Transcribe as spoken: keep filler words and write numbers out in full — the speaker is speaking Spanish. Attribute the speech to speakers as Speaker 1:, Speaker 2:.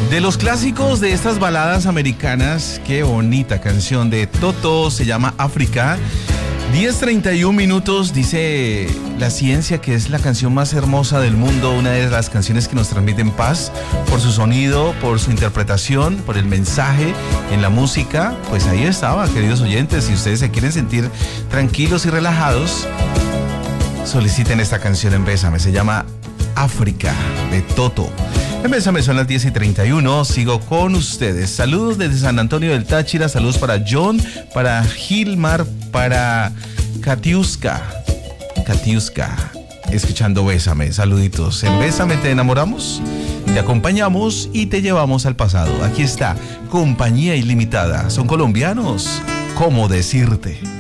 Speaker 1: De los clásicos de estas baladas americanas, qué bonita canción de Toto, se llama África. diez treinta y un minutos, dice la ciencia que es la canción más hermosa del mundo, una de las canciones que nos transmiten paz por su sonido, por su interpretación, por el mensaje en la música. Pues ahí estaba, queridos oyentes, si ustedes se quieren sentir tranquilos y relajados, soliciten esta canción en Bésame, se llama África de Toto. En Bésame son las diez y treinta y uno, sigo con ustedes. Saludos desde San Antonio del Táchira, saludos para John, para Gilmar, para Katiuska, Katiuska, escuchando Bésame, saluditos. En Bésame te enamoramos, te acompañamos y te llevamos al pasado. Aquí está, Compañía Ilimitada, son colombianos, ¿cómo decirte?